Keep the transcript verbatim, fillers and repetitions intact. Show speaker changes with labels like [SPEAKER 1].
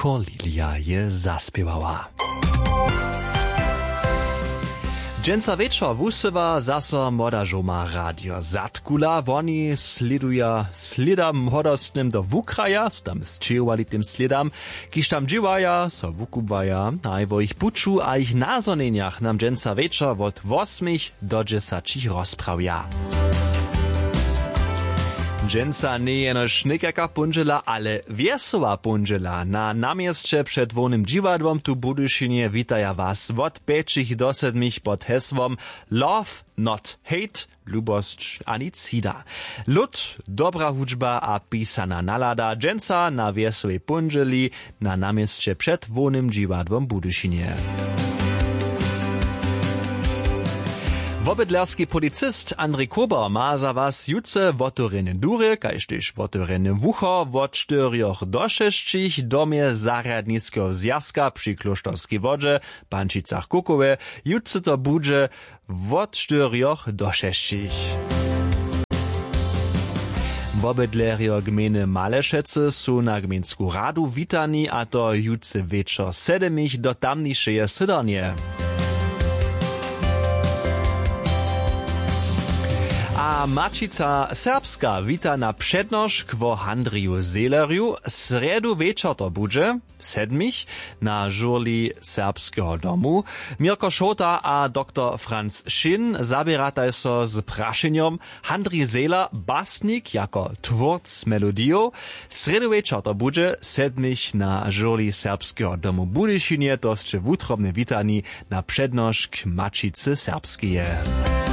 [SPEAKER 1] Korlilia je zaspiewała. Dżęca wieczor wusywa zaso moda żoma radio zatkula. Woni sliduja slidam hodostnym do wukraja, so tam zčiewali tym slidam, kiż tam džiwaja, so wukubwaja, a i wo ich puczu, a ich nazoneniach nam dżęca wieczor od osmich do dziesacich rozprawia. Dżęca nie jenoż nikaka punžela, ale wiesowa punžela. Na namiestcze przed dwonym dziwadłom tu Budyšinie witaja was od pięciu do siedmich pod hesłom Love, not hate, lubosć ani cida. Lud, dobra hudźba a pisana nalada. Dżęca na wiesowej punželi na namiestcze przed dwonym dziwadłom Budyšinie. Wobydlerski policist Andrzej Kober ma za was jutce wotorene dury, kaž tež wotorene wucho, wot štyrjoch do šešćich domie zarjadniskiego zjazka przy Kloštorskiej Wodze, Pančicach Kukowe, jutce to budże wot štyrjoch do šešćich. Wobydlerjo gminy Malešece su na gminsku radu witani, a to jutce wieczor sedemich do tamnišeje sydornie. A Mačica Serbska wita na přednoš kwo Handriju Zelerju. Sredu večer to budže, sedmich, na žurli Serbskeho domu. Mirko Šota a doktor Franz Šin zabirataj so z prašenjom Handrij Zeler basnik jako tvórc melodiju. Sredu večer to budže, sedmich, na žurli Serbskeho domu Budyšinie, to sče wutrobne witani na přednoš k Mačice Serbskeje.